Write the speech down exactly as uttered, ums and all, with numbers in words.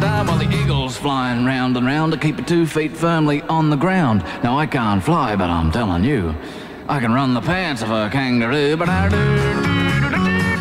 time while the eagle's flying round and round to keep her two feet firmly on the ground. Now I can't fly, but I'm telling you, I can run the pants of a kangaroo, but I do.